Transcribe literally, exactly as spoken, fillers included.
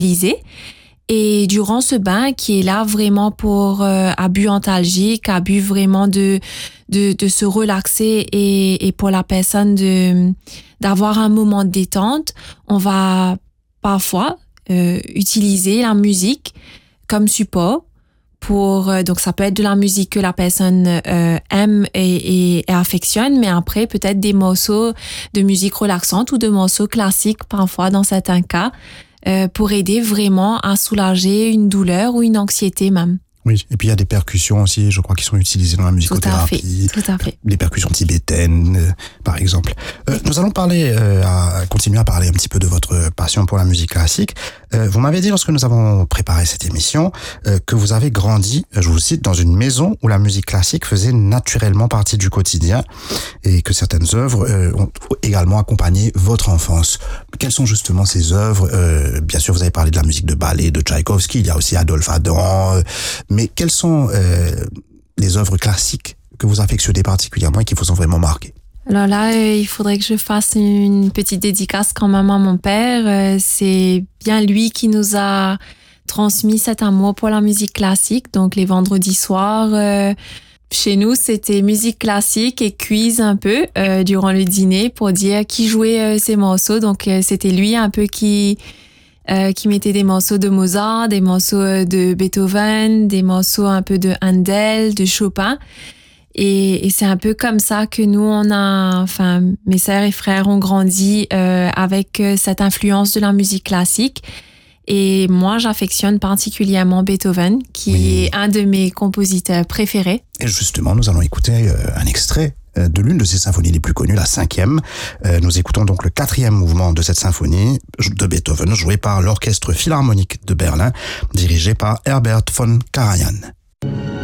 utiliser. Et durant ce bain, qui est là vraiment pour euh, à but antalgique, à but vraiment de, de, de se relaxer et, et pour la personne de, d'avoir un moment de détente, on va parfois euh, utiliser la musique comme support. Pour, euh, donc ça peut être de la musique que la personne euh, aime et, et, et affectionne, mais après peut-être des morceaux de musique relaxante ou de morceaux classiques parfois dans certains cas. Euh, pour aider vraiment à soulager une douleur ou une anxiété même. Oui, et puis il y a des percussions aussi, je crois, qui sont utilisées dans la musicothérapie. Tout à fait, tout à fait. Des percussions tibétaines, euh, par exemple. Euh, nous allons parler, euh, à, continuer à parler un petit peu de votre passion pour la musique classique. Euh, vous m'avez dit, lorsque nous avons préparé cette émission, euh, que vous avez grandi, je vous cite, dans une maison où la musique classique faisait naturellement partie du quotidien et que certaines œuvres euh, ont également accompagné votre enfance. Quelles sont justement ces œuvres? euh, Bien sûr, vous avez parlé de la musique de ballet, de Tchaïkovski, il y a aussi Adolphe Adam, euh, mais quelles sont euh, les œuvres classiques que vous affectionnez particulièrement et qui vous ont vraiment marqué? Alors là, euh, il faudrait que je fasse une petite dédicace quand même à mon père. Euh, c'est bien lui qui nous a transmis cet amour pour la musique classique. Donc les vendredis soirs, euh, chez nous, c'était musique classique et quiz un peu euh, durant le dîner pour dire qui jouait euh, ces morceaux. Donc euh, c'était lui un peu qui... Euh, qui mettait des morceaux de Mozart, des morceaux de Beethoven, des morceaux un peu de Handel, de Chopin. Et, et c'est un peu comme ça que nous, on a, enfin, mes sœurs et frères ont grandi euh, avec cette influence de la musique classique. Et moi, j'affectionne particulièrement Beethoven, qui oui. est un de mes compositeurs préférés. Et justement, nous allons écouter euh, un extrait de l'une de ses symphonies les plus connues, la cinquième. Euh, nous écoutons donc le quatrième mouvement de cette symphonie de Beethoven, joué par l'Orchestre Philharmonique de Berlin, dirigé par Herbert von Karajan.